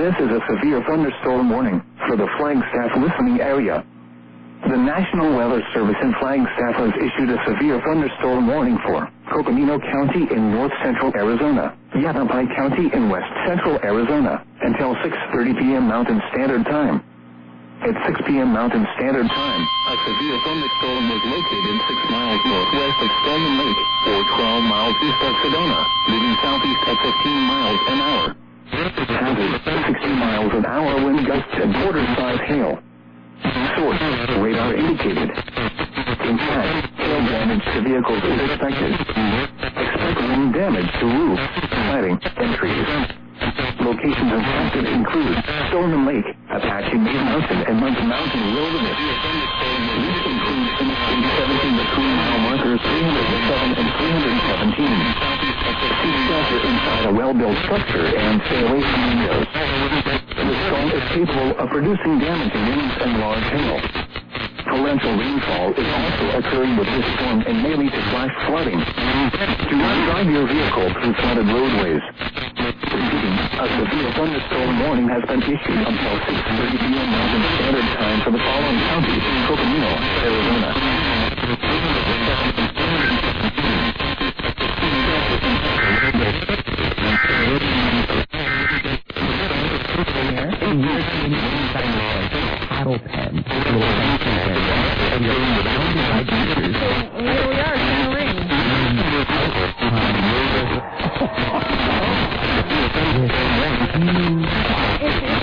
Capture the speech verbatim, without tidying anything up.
This is a severe thunderstorm warning for the Flagstaff listening area. The National Weather Service in Flagstaff has issued a severe thunderstorm warning for Coconino County in north central Arizona, Yavapai County in west central Arizona, until six thirty p.m. Mountain Standard Time. At six p.m. Mountain Standard Time, a severe thunderstorm was located six miles northwest of Stallman Lake, or twelve miles east of Sedona, moving southeast at fifteen miles an hour. Hazard, sixty miles an hour wind gusts and quarter-size hail. Source, radar indicated. In fact, hail damage to vehicles is expected. Expect wind damage to roofs, siding, and trees. Locations impacted include Stallman Lake, Apache Main Mountain, and Mountain Mountain Wilderness. These include Interstate seventeen between mile markers three hundred seven and three hundred seventeen. Seek shelter inside a well-built structure and stay away from windows. The storm is capable of producing damaging winds and large hail. Torrential rainfall is also occurring with this storm and may lead to flash flooding. Do not drive your vehicle through flooded roadways. Repeating, a severe thunderstorm warning has been issued until six thirty p.m. Mountain Standard Time for the following counties: Coconino, Arizona. Cattle pen, little fencing area, and you're surrounded by creatures. So here we are, in the ring. Um, It's